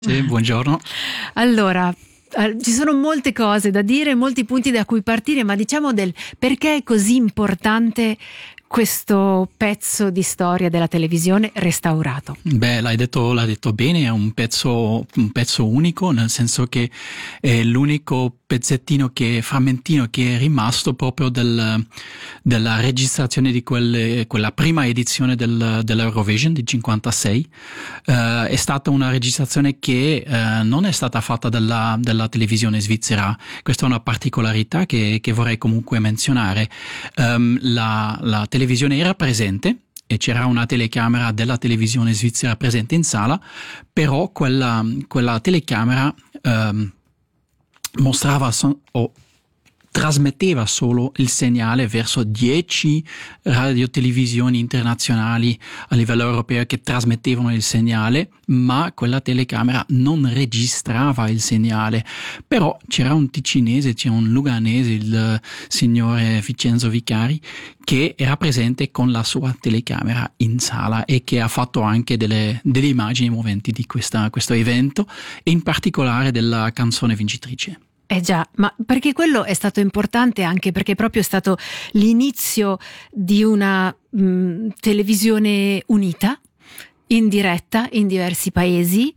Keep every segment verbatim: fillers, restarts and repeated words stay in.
Sì, buongiorno. Allora, eh, ci sono molte cose da dire, molti punti da cui partire, ma diciamo del perché è così importante questo pezzo di storia della televisione restaurato. Beh, l'hai detto, l'hai detto bene, è un pezzo, un pezzo unico, nel senso che è l'unico pezzettino che, frammentino che è rimasto proprio del, della registrazione di quelle, quella prima edizione del, dell'Eurovision di cinquantasei. Uh, è stata una registrazione che uh, non è stata fatta dalla, dalla televisione svizzera. Questa è una particolarità che, che vorrei comunque menzionare. Um, la, la televisione era presente e c'era una telecamera della televisione svizzera presente in sala, però quella, quella telecamera um, mostrava so- o trasmetteva solo il segnale verso dieci radiotelevisioni internazionali a livello europeo che trasmettevano il segnale, ma quella telecamera non registrava il segnale. Però c'era un ticinese, c'era un luganese, il signore Vincenzo Vicari, che era presente con la sua telecamera in sala e che ha fatto anche delle, delle immagini moventi di questa, questo evento, e in particolare della canzone vincitrice. Eh già, ma perché quello è stato importante anche perché proprio è stato l'inizio di una mh, televisione unita, in diretta in diversi paesi,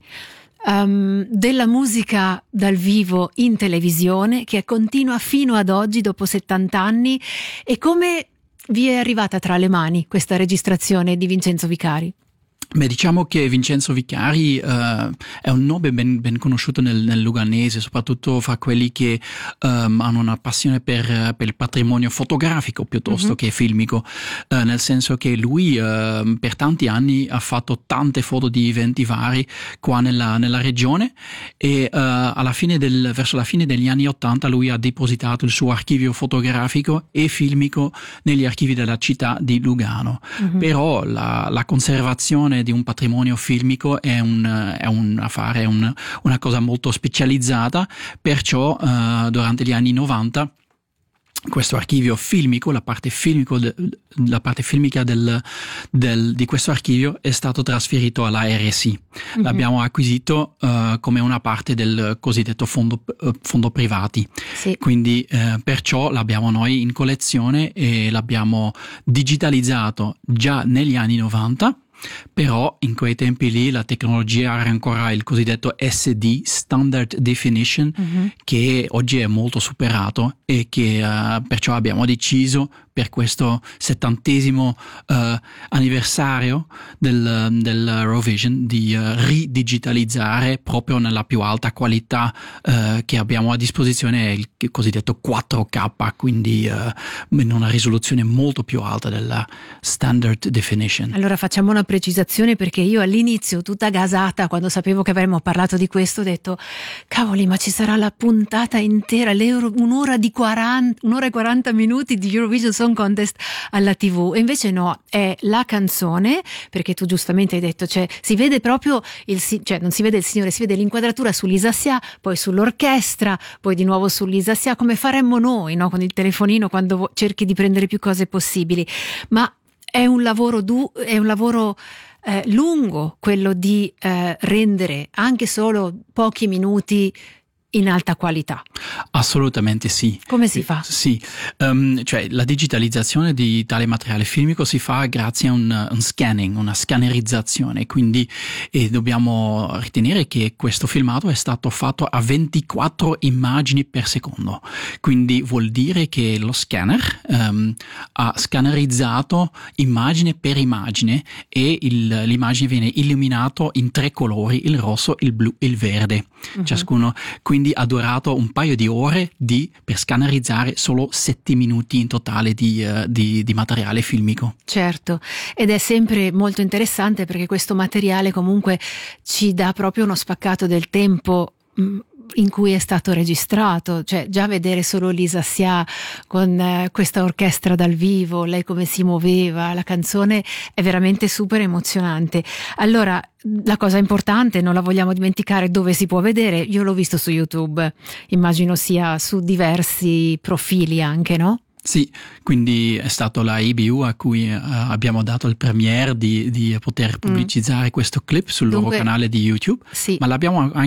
um, della musica dal vivo in televisione che continua fino ad oggi dopo settanta anni. E come vi è arrivata tra le mani questa registrazione di Vincenzo Vicari? Beh, diciamo che Vincenzo Vicari uh, è un nome ben, ben conosciuto nel, nel luganese, soprattutto fra quelli che um, hanno una passione per, per il patrimonio fotografico piuttosto mm-hmm. che filmico, uh, nel senso che lui uh, per tanti anni ha fatto tante foto di eventi vari qua nella, nella regione e uh, alla fine del, verso la fine degli anni ottanta lui ha depositato il suo archivio fotografico e filmico negli archivi della città di Lugano. Mm-hmm. Però la, la conservazione di un patrimonio filmico è un, è un affare, è un, una cosa molto specializzata, perciò uh, durante gli anni novanta questo archivio filmico, la parte, filmico de, la parte filmica del, del, di questo archivio è stato trasferito alla R S I. Mm-hmm. L'abbiamo acquisito uh, come una parte del cosiddetto fondo, uh, fondo privati. Sì. Quindi uh, perciò l'abbiamo noi in collezione e l'abbiamo digitalizzato già negli anni novanta. Però in quei tempi lì la tecnologia era ancora il cosiddetto S D, Standard Definition, mm-hmm. che oggi è molto superato e che uh, perciò abbiamo deciso per questo settantesimo uh, anniversario del, dell'Eurovision di uh, ridigitalizzare proprio nella più alta qualità uh, che abbiamo a disposizione, il cosiddetto quattro K, quindi uh, in una risoluzione molto più alta della Standard Definition. Allora facciamo una precisazione, perché io all'inizio tutta gasata quando sapevo che avremmo parlato di questo ho detto cavoli, ma ci sarà la puntata intera, l'Euro, un'ora di quaranta, un'ora e quaranta minuti di Eurovision Song Contest alla tivù, e invece no, è la canzone, perché tu giustamente hai detto, cioè si vede proprio il, cioè non si vede il signore, si vede l'inquadratura su Lisa Sia, poi sull'orchestra, poi di nuovo su Lisa Sia, come faremmo noi, no? Con il telefonino quando cerchi di prendere più cose possibili. Ma è un lavoro du- è un lavoro eh, lungo quello di eh, rendere anche solo pochi minuti in alta qualità. Assolutamente sì. Come si fa? Sì, um, cioè la digitalizzazione di tale materiale filmico si fa grazie a un, un scanning, una scannerizzazione, quindi e dobbiamo ritenere che questo filmato è stato fatto a ventiquattro immagini per secondo, quindi vuol dire che lo scanner um, ha scannerizzato immagine per immagine e il, l'immagine viene illuminato in tre colori, il rosso, il blu e il verde, uh-huh. ciascuno, quindi ha durato un paio di ore di, per scannerizzare solo sette minuti in totale di, uh, di, di materiale filmico. Certo, ed è sempre molto interessante perché questo materiale comunque ci dà proprio uno spaccato del tempo mh, in cui è stato registrato, cioè già vedere solo Lisa Sia con eh, questa orchestra dal vivo, lei come si muoveva, la canzone è veramente super emozionante. Allora, la cosa importante, non la vogliamo dimenticare, dove si può vedere? Io l'ho visto su YouTube, immagino sia su diversi profili anche, no? Sì, quindi è stato la I B U a cui uh, abbiamo dato il premiere di, di poter pubblicizzare mm. questo clip sul Dunque, loro canale di YouTube, sì. ma l'abbiamo anche